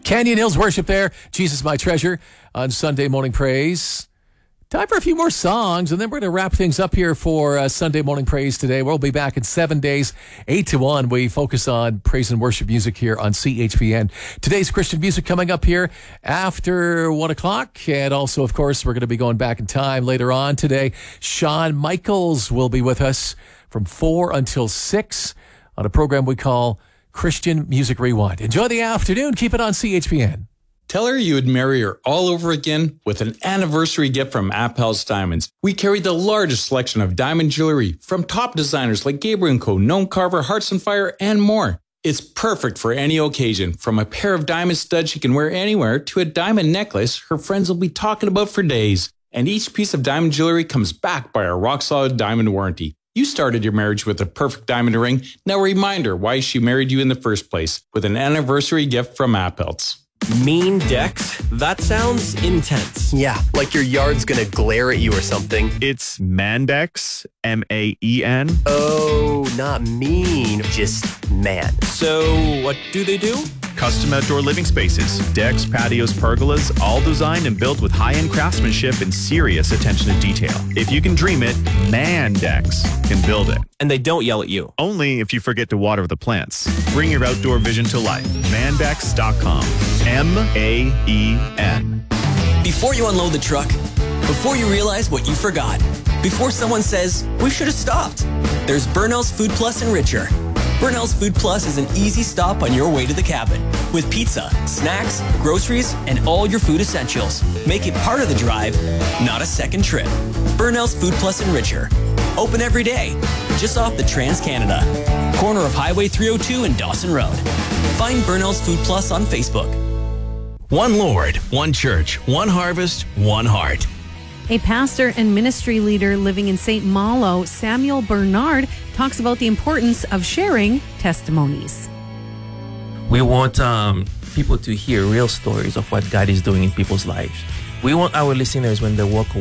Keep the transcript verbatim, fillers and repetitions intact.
Canyon Hills Worship there. Jesus, My Treasure on Sunday Morning Praise. Time for a few more songs, and then we're going to wrap things up here for uh, Sunday Morning Praise today. We'll be back in seven days, eight to one. We focus on praise and worship music here on C H P N. Today's Christian music coming up here after one o'clock. And also, of course, we're going to be going back in time later on today. Shawn Michaels will be with us from four until six on a program we call Christian Music Rewind. Enjoy the afternoon. Keep it on C H P N. Tell her you would marry her all over again with an anniversary gift from Appel's Diamonds. We carry the largest selection of diamond jewelry from top designers like Gabriel and Co, Gnome Carver, Hearts and Fire, and more. It's perfect for any occasion, from a pair of diamond studs she can wear anywhere to a diamond necklace her friends will be talking about for days. And each piece of diamond jewelry comes backed by a rock-solid diamond warranty. You started your marriage with a perfect diamond ring. Now remind her why she married you in the first place with an anniversary gift from Appel's. Mean decks? That sounds intense. Yeah, like your yard's gonna glare at you or something. It's Mandex, M A E N. Oh, not mean, just man. So, what do they do? Custom outdoor living spaces, decks, patios, pergolas, all designed and built with high-end craftsmanship and serious attention to detail. If you can dream it, Mandex can build it. And they don't yell at you. Only if you forget to water the plants. Bring your outdoor vision to life. Mandex dot com. M A E N. Before you unload the truck, before you realize what you forgot, before someone says, we should have stopped, there's Burnell's Food Plus and Richer. Burnell's Food Plus is an easy stop on your way to the cabin with pizza, snacks, groceries, and all your food essentials. Make it part of the drive, not a second trip. Burnell's Food Plus and Richer. Open every day, just off the Trans-Canada. Corner of Highway three oh two and Dawson Road. Find Burnell's Food Plus on Facebook. One Lord, one church, one harvest, one heart. A pastor and ministry leader living in Saint Malo, Samuel Bernard, talks about the importance of sharing testimonies. We want um, people to hear real stories of what God is doing in people's lives. We want our listeners, when they walk away,